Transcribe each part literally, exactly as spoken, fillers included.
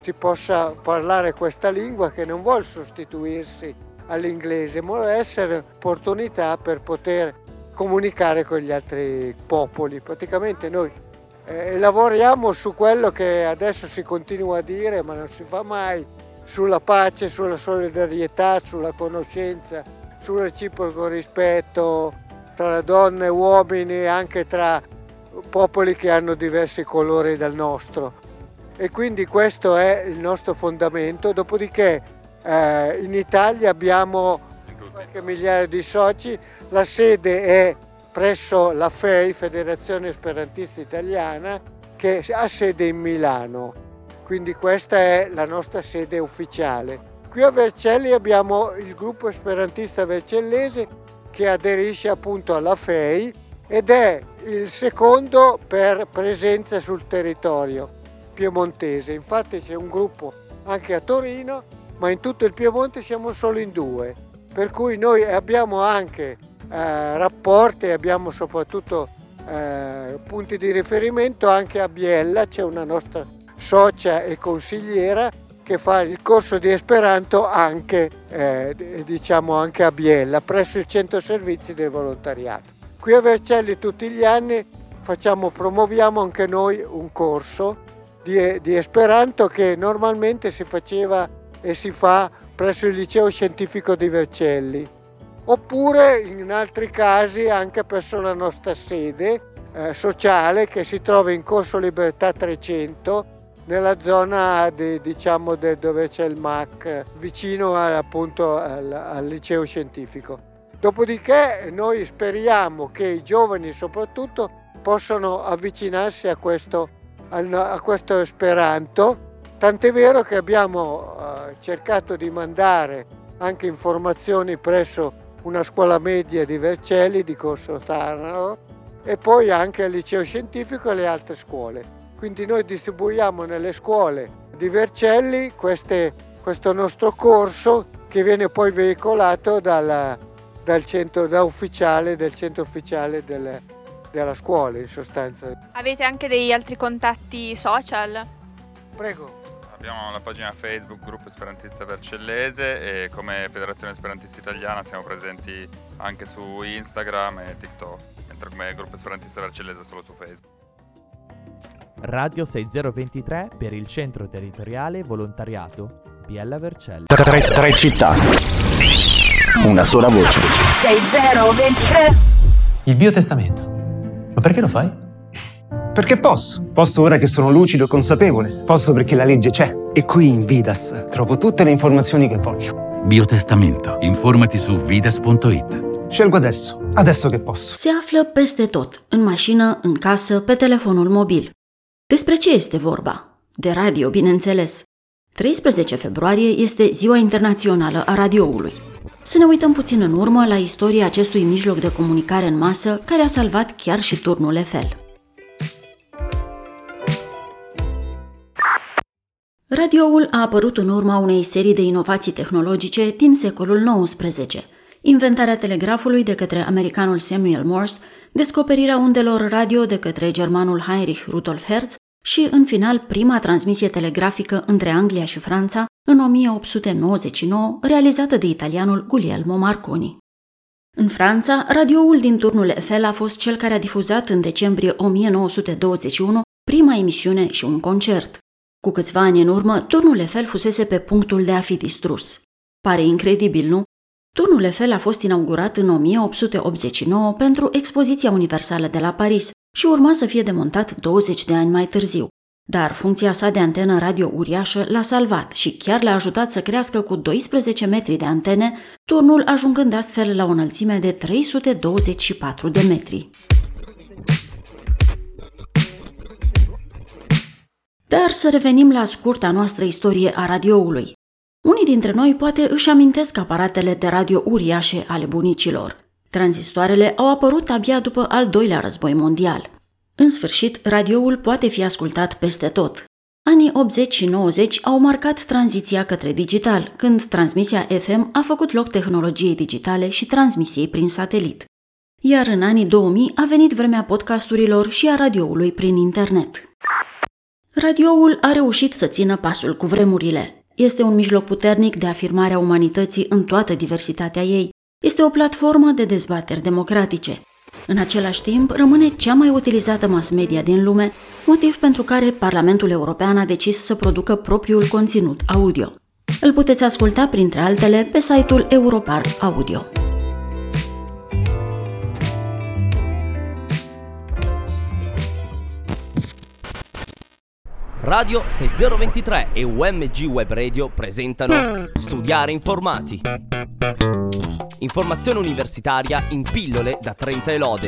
si possa parlare questa lingua che non vuol sostituirsi all'inglese, ma vuole essere opportunità per poter comunicare con gli altri popoli. Praticamente noi eh, lavoriamo su quello che adesso si continua a dire, ma non si fa mai, sulla pace, sulla solidarietà, sulla conoscenza, sul reciproco rispetto tra donne e uomini, anche tra popoli che hanno diversi colori dal nostro. E quindi questo è il nostro fondamento. Dopodiché eh, in Italia abbiamo qualche migliaia di soci, la sede è presso la F E I, Federazione Esperantista Italiana, che ha sede in Milano, quindi questa è la nostra sede ufficiale. Qui a Vercelli abbiamo il gruppo esperantista vercellese che aderisce appunto alla F E I ed è il secondo per presenza sul territorio piemontese. Infatti c'è un gruppo anche a Torino, ma in tutto il Piemonte siamo solo in due, per cui noi abbiamo anche eh, rapporti, abbiamo soprattutto eh, punti di riferimento anche a Biella. C'è una nostra socia e consigliera che fa il corso di Esperanto anche, eh, diciamo anche a Biella, presso il centro servizi del volontariato. Qui a Vercelli tutti gli anni facciamo, promuoviamo anche noi un corso di, di Esperanto che normalmente si faceva e si fa presso il liceo scientifico di Vercelli, oppure in altri casi anche presso la nostra sede eh, sociale che si trova in Corso Libertà trecento, nella zona di, diciamo de, dove c'è il M A C, vicino a, appunto al, al liceo scientifico. Dopodiché noi speriamo che i giovani soprattutto possano avvicinarsi a questo, a questo Esperanto, tant'è vero che abbiamo eh, cercato di mandare anche informazioni presso una scuola media di Vercelli, di Corso Tarnaro, e poi anche al liceo scientifico e alle altre scuole. Quindi noi distribuiamo nelle scuole di Vercelli queste, questo nostro corso che viene poi veicolato dalla, dal centro da ufficiale, del centro ufficiale del, della scuola in sostanza. Avete anche degli altri contatti social? Prego. Abbiamo la pagina Facebook Gruppo Esperantista Vercellese e come Federazione Esperantista Italiana siamo presenti anche su Instagram e TikTok, mentre come Gruppo Esperantista Vercellese solo su Facebook. Radio sei zero due tre per il Centro Territoriale Volontariato Biella Vercelli. Tre, tre città, una sola voce. sei zero due tre. Il biotestamento. Ma perché lo fai? Perché posso. Posso ora che sono lucido e consapevole. Posso perché la legge c'è. E qui in Vidas trovo tutte le informazioni che voglio. Biotestamento. Informati su vidas punto it. Scelgo adesso. Adesso che posso. Se află peste tot, în mașină, în casă, pe telefonul mobil. Despre ce este vorba? De radio, bineînțeles. treisprezece februarie este Ziua Internațională a Radioului. Să ne uităm puțin în urmă la istoria acestui mijloc de comunicare în masă care a salvat chiar și turnul Eiffel. Radioul a apărut în urma unei serii de inovații tehnologice din secolul nouăsprezece. Inventarea telegrafului de către americanul Samuel Morse, descoperirea undelor radio de către germanul Heinrich Rudolf Hertz și, în final, prima transmisie telegrafică între Anglia și Franța în o mie opt sute nouăzeci și nouă, realizată de italianul Guglielmo Marconi. În Franța, radioul din turnul Eiffel a fost cel care a difuzat în decembrie o mie nouă sute douăzeci și unu prima emisiune și un concert. Cu câțiva ani în urmă, turnul Eiffel fusese pe punctul de a fi distrus. Pare incredibil, nu? Turnul Eiffel a fost inaugurat în o mie opt sute optzeci și nouă pentru Expoziția Universală de la Paris și urma să fie demontat douăzeci de ani mai târziu. Dar funcția sa de antenă radio uriașă l-a salvat și chiar l-a ajutat să crească cu doisprezece metri de antene, turnul ajungând astfel la o înălțime de trei sute douăzeci și patru de metri. Dar să revenim la scurta noastră istorie a radioului. Unii dintre noi poate își amintesc aparatele de radio uriașe ale bunicilor. Tranzistoarele au apărut abia după al doilea război mondial. În sfârșit, radioul poate fi ascultat peste tot. Anii optzeci și nouăzeci au marcat tranziția către digital, când transmisia F M a făcut loc tehnologiei digitale și transmisiei prin satelit. Iar în anii două mii a venit vremea podcasturilor și a radioului prin internet. Radioul a reușit să țină pasul cu vremurile. Este un mijloc puternic de afirmare a umanității în toată diversitatea ei. Este o platformă de dezbateri democratice. În același timp, rămâne cea mai utilizată mass media din lume, motiv pentru care Parlamentul European a decis să producă propriul conținut audio. Îl puteți asculta, printre altele, pe site-ul Europar Audio. Radio sei zero ventitré e U M G Web Radio presentano Studiare Informati. Informazione universitaria in pillole da trenta e lode.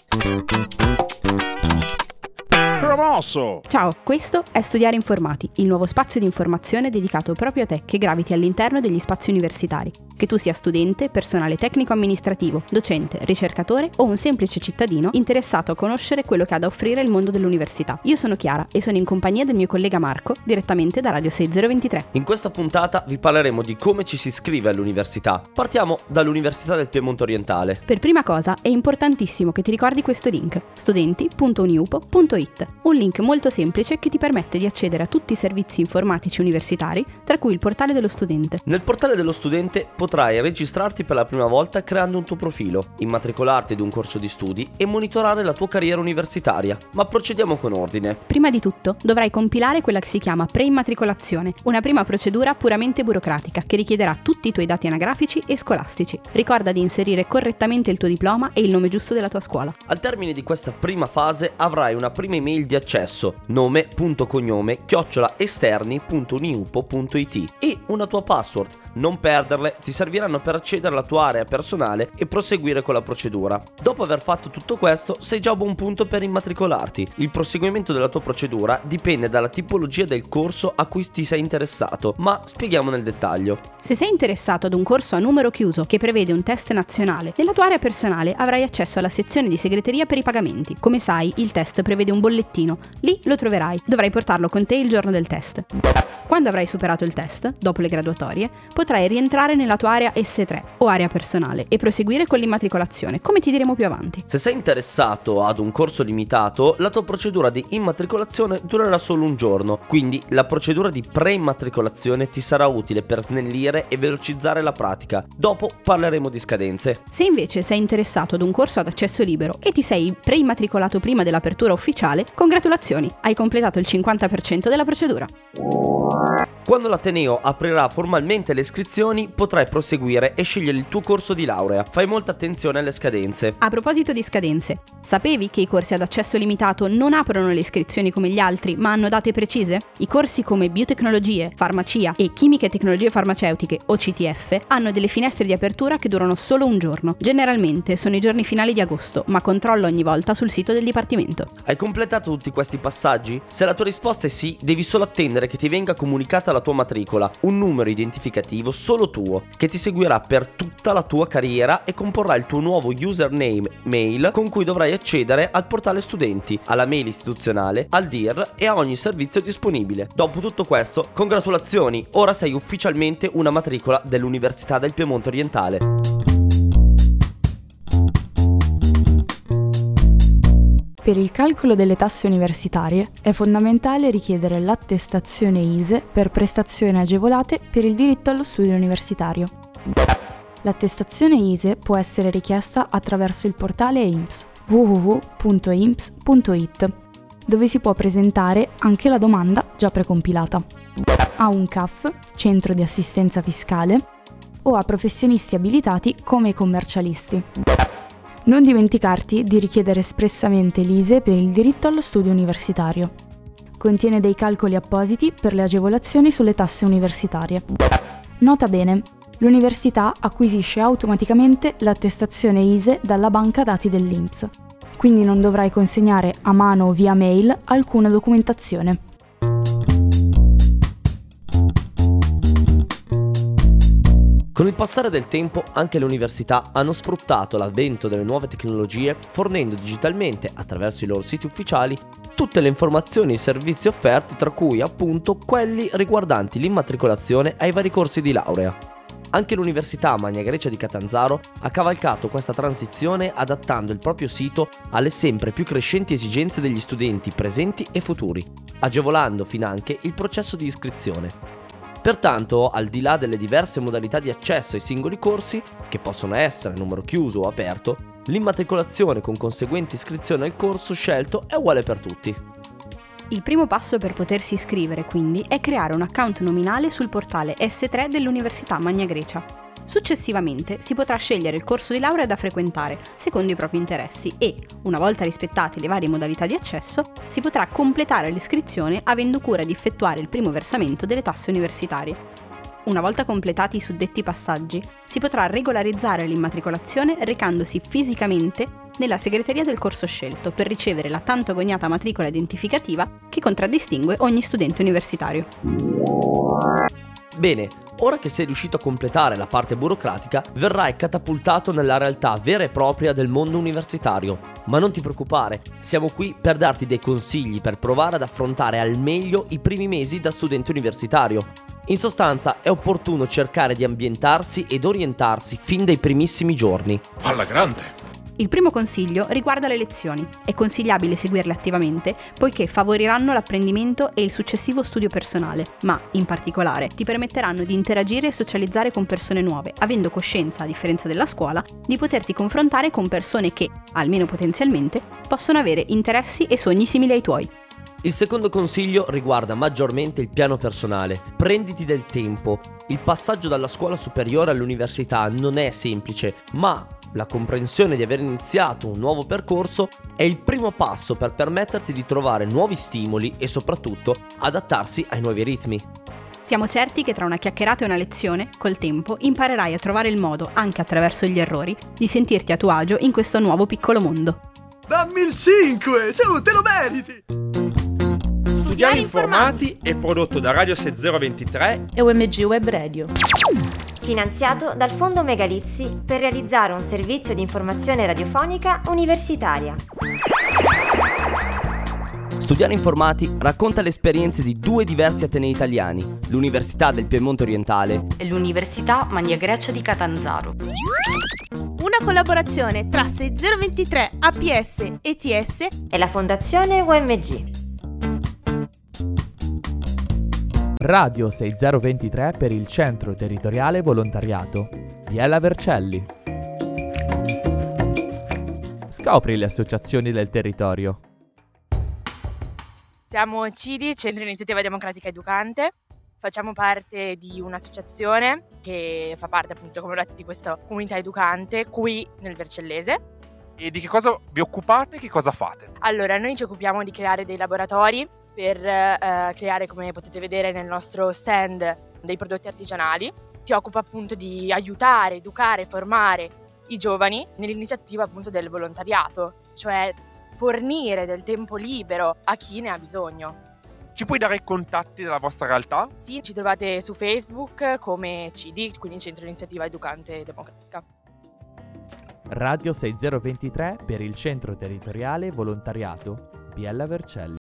Promosso! Ciao, questo è Studiare Informati, il nuovo spazio di informazione dedicato proprio a te che graviti all'interno degli spazi universitari. Che tu sia studente, personale tecnico-amministrativo, docente, ricercatore o un semplice cittadino interessato a conoscere quello che ha da offrire il mondo dell'università. Io sono Chiara e sono in compagnia del mio collega Marco, direttamente da Radio sei zero ventitré. In questa puntata vi parleremo di come ci si iscrive all'università. Partiamo dall'Università del Piemonte Orientale. Per prima cosa è importantissimo che ti ricordi questo link: studenti punto uniupo punto it. Un link molto semplice che ti permette di accedere a tutti i servizi informatici universitari, tra cui il portale dello studente. Nel portale dello studente potrai registrarti per la prima volta creando un tuo profilo, immatricolarti ad un corso di studi e monitorare la tua carriera universitaria. Ma procediamo con ordine. Prima di tutto dovrai compilare quella che si chiama preimmatricolazione, una prima procedura puramente burocratica che richiederà tutti i tuoi dati anagrafici e scolastici. Ricorda di inserire correttamente il tuo diploma e il nome giusto della tua scuola. Al termine di questa prima fase avrai una prima email di accesso, nome punto cognome chiocciola esterni punto uniupo punto it e una tua password. Non perderle, ti serviranno per accedere alla tua area personale e proseguire con la procedura. Dopo aver fatto tutto questo, sei già a buon punto per immatricolarti. Il proseguimento della tua procedura dipende dalla tipologia del corso a cui ti sei interessato, ma spieghiamo nel dettaglio. Se sei interessato ad un corso a numero chiuso che prevede un test nazionale, nella tua area personale avrai accesso alla sezione di segreteria per i pagamenti. Come sai, il test prevede un bollettino. Lì lo troverai. Dovrai portarlo con te il giorno del test. Quando avrai superato il test, dopo le graduatorie, potrai rientrare nella tua area S tre o area personale e proseguire con l'immatricolazione, come ti diremo più avanti. Se sei interessato ad un corso limitato, la tua procedura di immatricolazione durerà solo un giorno, quindi la procedura di preimmatricolazione ti sarà utile per snellire e velocizzare la pratica. Dopo parleremo di scadenze. Se invece sei interessato ad un corso ad accesso libero e ti sei preimmatricolato prima dell'apertura ufficiale, congratulazioni, hai completato il cinquanta per cento della procedura. Quando l'Ateneo aprirà formalmente le iscrizioni, potrai proseguire e scegliere il tuo corso di laurea. Fai molta attenzione alle scadenze. A proposito di scadenze, sapevi che i corsi ad accesso limitato non aprono le iscrizioni come gli altri, ma hanno date precise? I corsi come biotecnologie, farmacia e chimiche e tecnologie farmaceutiche o C T F hanno delle finestre di apertura che durano solo un giorno. Generalmente sono i giorni finali di agosto, ma controlla ogni volta sul sito del Dipartimento. Hai completato tutti questi passaggi? Se la tua risposta è sì, devi solo attendere che ti venga comunicata la tua matricola, un numero identificativo solo tuo, che ti seguirà per tutta la tua carriera e comporrà il tuo nuovo username mail con cui dovrai accedere al portale studenti, alla mail istituzionale, al D I R e a ogni servizio disponibile. Dopo tutto questo, congratulazioni, ora sei ufficialmente una matricola dell'Università del Piemonte Orientale. Per il calcolo delle tasse universitarie è fondamentale richiedere l'attestazione I S E E per prestazioni agevolate per il diritto allo studio universitario. L'attestazione I S E E può essere richiesta attraverso il portale I N P S w w w punto I N P S punto it, dove si può presentare anche la domanda già precompilata, a un C A F, centro di assistenza fiscale, o a professionisti abilitati come i commercialisti. Non dimenticarti di richiedere espressamente l'I S E E per il diritto allo studio universitario. Contiene dei calcoli appositi per le agevolazioni sulle tasse universitarie. Nota bene, l'università acquisisce automaticamente l'attestazione I S E E dalla banca dati dell'I N P S, quindi non dovrai consegnare a mano o via mail alcuna documentazione. Con il passare del tempo anche le università hanno sfruttato l'avvento delle nuove tecnologie fornendo digitalmente, attraverso i loro siti ufficiali, tutte le informazioni e i servizi offerti, tra cui appunto quelli riguardanti l'immatricolazione ai vari corsi di laurea. Anche l'Università Magna Grecia di Catanzaro ha cavalcato questa transizione adattando il proprio sito alle sempre più crescenti esigenze degli studenti presenti e futuri, agevolando finanche il processo di iscrizione. Pertanto, al di là delle diverse modalità di accesso ai singoli corsi, che possono essere a numero chiuso o aperto, l'immatricolazione con conseguente iscrizione al corso scelto è uguale per tutti. Il primo passo per potersi iscrivere, quindi, è creare un account nominale sul portale S tre dell'Università Magna Grecia. Successivamente si potrà scegliere il corso di laurea da frequentare, secondo i propri interessi, e, una volta rispettate le varie modalità di accesso, si potrà completare l'iscrizione avendo cura di effettuare il primo versamento delle tasse universitarie. Una volta completati i suddetti passaggi, si potrà regolarizzare l'immatricolazione recandosi fisicamente nella segreteria del corso scelto per ricevere la tanto agognata matricola identificativa che contraddistingue ogni studente universitario. Bene, ora che sei riuscito a completare la parte burocratica, verrai catapultato nella realtà vera e propria del mondo universitario. Ma non ti preoccupare, siamo qui per darti dei consigli per provare ad affrontare al meglio i primi mesi da studente universitario. In sostanza, è opportuno cercare di ambientarsi ed orientarsi fin dai primissimi giorni. Alla grande! Il primo consiglio riguarda le lezioni. È consigliabile seguirle attivamente, poiché favoriranno l'apprendimento e il successivo studio personale, ma, in particolare, ti permetteranno di interagire e socializzare con persone nuove, avendo coscienza, a differenza della scuola, di poterti confrontare con persone che, almeno potenzialmente, possono avere interessi e sogni simili ai tuoi. Il secondo consiglio riguarda maggiormente il piano personale. Prenditi del tempo. Il passaggio dalla scuola superiore all'università non è semplice, ma la comprensione di aver iniziato un nuovo percorso è il primo passo per permetterti di trovare nuovi stimoli e soprattutto adattarsi ai nuovi ritmi. Siamo certi che tra una chiacchierata e una lezione, col tempo, imparerai a trovare il modo, anche attraverso gli errori, di sentirti a tuo agio in questo nuovo piccolo mondo. Dammi il cinque! Su, te lo meriti! Studiare informati è prodotto da Radio sei zero ventitré e U M G Web Radio. Finanziato dal Fondo Megalizzi per realizzare un servizio di informazione radiofonica universitaria. Studiare informati racconta le esperienze di due diversi atenei italiani, l'Università del Piemonte Orientale e l'Università Magna Grecia di Catanzaro. Una collaborazione tra sei zero ventitré A P S E T S e la Fondazione U M G. Radio sei zero ventitré per il Centro Territoriale Volontariato. Biella Vercelli. Scopri le associazioni del territorio. Siamo C I D I, Centro Iniziativa Democratica Educante. Facciamo parte di un'associazione che fa parte, appunto, come ho detto, di questa comunità educante qui nel Vercellese. E di che cosa vi occupate e che cosa fate? Allora, noi ci occupiamo di creare dei laboratori per eh, creare, come potete vedere nel nostro stand, dei prodotti artigianali. Si occupa appunto di aiutare, educare, formare i giovani nell'iniziativa appunto del volontariato, cioè fornire del tempo libero a chi ne ha bisogno. Ci puoi dare i contatti della vostra realtà? Sì, ci trovate su Facebook come C I D I, quindi Centro Iniziativa Educante Democratica. Radio sei zero ventitré per il Centro Territoriale Volontariato Biella Vercelli.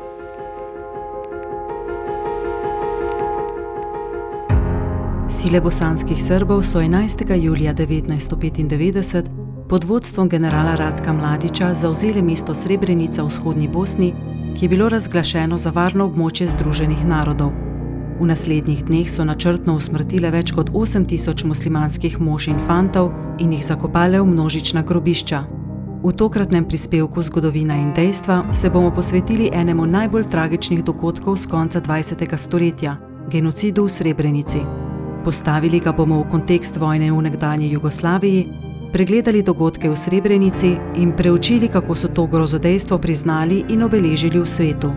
Sile bosanskih Srbov so enajstega julija devetnajststo petindevetdeset pod vodstvom generala Ratka Mladića zavzeli mesto Srebrenica v vzhodni Bosni, ki je bilo razglašeno za varno območje Združenih narodov. V naslednjih dneh so načrtno usmrtile več kot osem tisoč muslimanskih mož in fantov in jih zakopale v množična grobišča. V tokratnem prispevku Zgodovina in dejstva se bomo posvetili enemu najbolj tragičnih dogodkov z konca dvajsetega stoletja, genocidu v Srebrenici. Postavili ga bomo v kontekst vojne v nekdanji Jugoslaviji, pregledali dogodke v Srebrenici in preučili, kako so to grozodejstvo priznali in obeležili v svetu.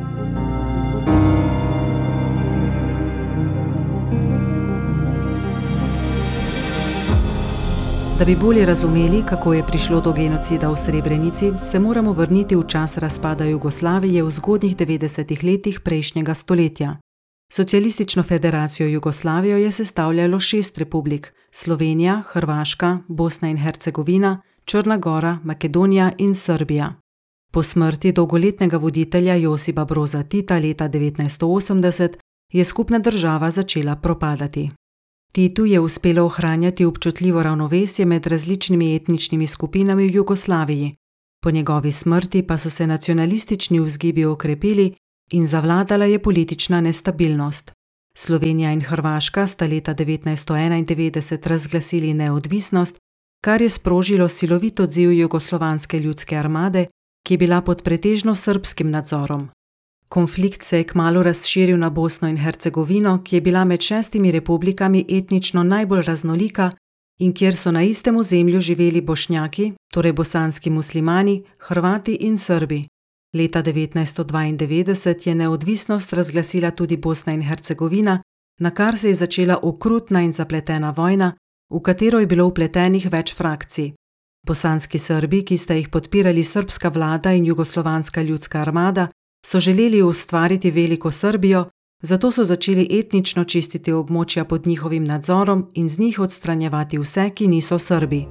Da bi bolje razumeli, kako je prišlo do genocida v Srebrenici, se moramo vrniti v čas razpada Jugoslavije v zgodnjih devetdesetih letih prejšnjega stoletja. Socialistično federacijo Jugoslavijo je sestavljalo šest republik: Slovenija, Hrvaška, Bosna in Hercegovina, Črna Gora, Makedonija in Srbija. Po smrti dolgoletnega voditelja Josipa Broza Tita leta devetnajststo osemdeset je skupna država začela propadati. Titu je uspelo ohranjati občutljivo ravnovesje med različnimi etničnimi skupinami v Jugoslaviji. Po njegovi smrti pa so se nacionalistični vzgibi okrepili in zavladala je politična nestabilnost. Slovenija in Hrvaška sta leta devetnajststo enaindevetdeset razglasili neodvisnost, kar je sprožilo silovit odziv Jugoslovanske ljudske armade, ki je bila pod pretežno srbskim nadzorom. Konflikt se je kmalu razširil na Bosno in Hercegovino, ki je bila med šestimi republikami etnično najbolj raznolika in kjer so na istem ozemlju živeli Bošnjaki, torej bosanski muslimani, Hrvati in Srbi. Leta devetnajststo dvaindevetdeset je neodvisnost razglasila tudi Bosna in Hercegovina, na kar se je začela okrutna in zapletena vojna, v katero je bilo vpletenih več frakcij. Bosanski Srbi, ki sta jih podpirali srbska vlada in Jugoslovanska ljudska armada, so želeli ustvariti veliko Srbijo, zato so začeli etnično čistiti območja pod njihovim nadzorom in z njih odstranjevati vse, ki niso Srbi.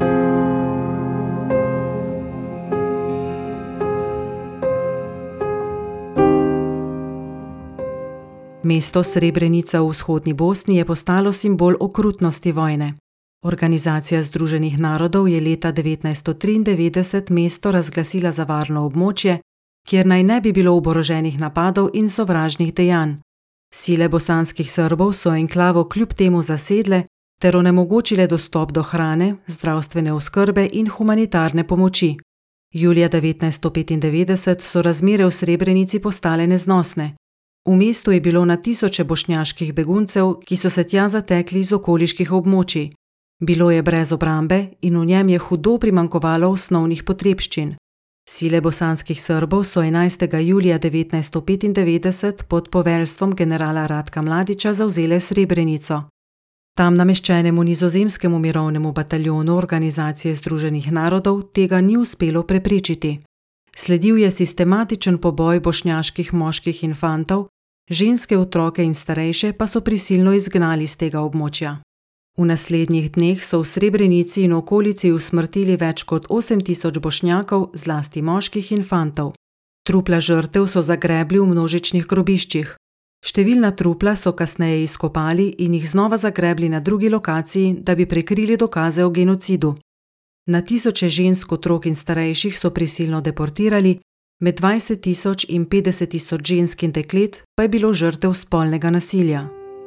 Mesto Srebrenica v vzhodni Bosni je postalo simbol okrutnosti vojne. Organizacija Združenih narodov je leta devetnajststo triindevetdeset mesto razglasila za varno območje, kjer naj ne bi bilo oboroženih napadov in sovražnih dejanj. Sile bosanskih Srbov so enklavo kljub temu zasedle ter onemogočile dostop do hrane, zdravstvene oskrbe in humanitarne pomoči. Julija devetnajststo petindevetdeset so razmere v Srebrenici postale neznosne. V mestu je bilo na tisoče bošnjaških beguncev, ki so se tja zatekli iz okoliških območij. Bilo je brez obrambe in v njem je hudo primanjkovalo osnovnih potrebščin. Sile bosanskih Srbov so enajstega julija devetnajststo petindevetdeset pod poveljstvom generala Ratka Mladića zavzele Srebrenico. Tam nameščenemu nizozemskemu mirovnemu bataljonu Organizacije Združenih narodov tega ni uspelo preprečiti. Sledil je sistematičen poboj bošnjaških moških in fantov, ženske, otroke in starejše pa so prisilno izgnali z tega območja. V naslednjih dneh so v Srebrenici in okolici usmrtili več kot osem tisoč Bošnjakov, zlasti moških in fantov. Trupla žrtev so zagrebli v množičnih grobiščih. Številna trupla so kasneje izkopali in jih znova zagrebli na drugi lokaciji, da bi prekrili dokaze o genocidu. Na tisoče žensk, otrok in starejših so prisilno deportirali, med dvajset tisoč in petdeset tisoč žensk in deklet pa je bilo žrtev spolnega nasilja.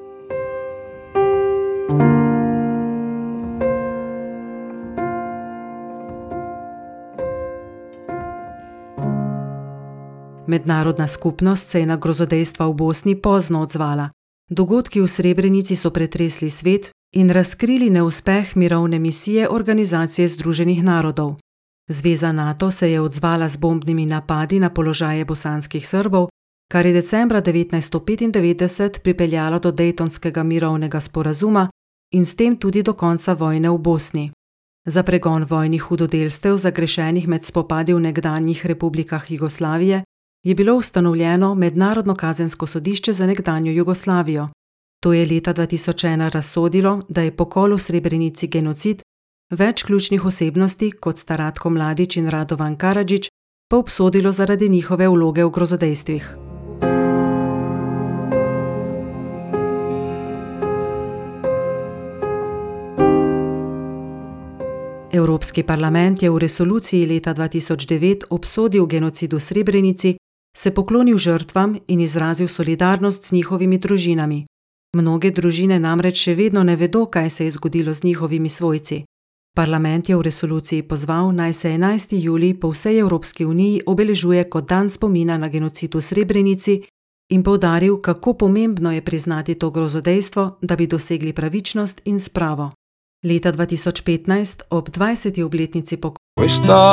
Mednarodna skupnost se je na grozodejstva v Bosni pozno odzvala. Dogodki v Srebrenici so pretresli svet in razkrili neuspeh mirovne misije Organizacije Združenih narodov. Zveza NATO se je odzvala z bombnimi napadi na položaje bosanskih Srbov, kar je decembra devetnajststo petindevetdeset pripeljalo do Dejtonskega mirovnega sporazuma in s tem tudi do konca vojne v Bosni. Za pregon vojnih hudodelstev zagrešenih med spopadi v nekdanjih republikah Jugoslavije je bilo ustanovljeno Mednarodno kazensko sodišče za nekdanjo Jugoslavijo. To je leta dva tisoč ena razsodilo, da je pokol v Srebrenici genocid, več ključnih osebnosti, kot sta Ratko Mladić in Radovan Karadžić, pa obsodilo zaradi njihove vloge v grozodejstvih. Evropski parlament je v resoluciji leta dva tisoč devet obsodil genocid v Srebrenici, se poklonil žrtvam in izrazil solidarnost z njihovimi družinami. Mnoge družine namreč še vedno ne vedo, kaj se je zgodilo z njihovimi svojci. Parlament je v resoluciji pozval, naj se enajsti julij po vsej Evropski uniji obeležuje kot dan spomina na genocid v Srebrenici in poudaril, kako pomembno je priznati to grozodejstvo, da bi dosegli pravičnost in spravo. Leta dva tisoč petnajst, ob dvajseti obletnici pokoja.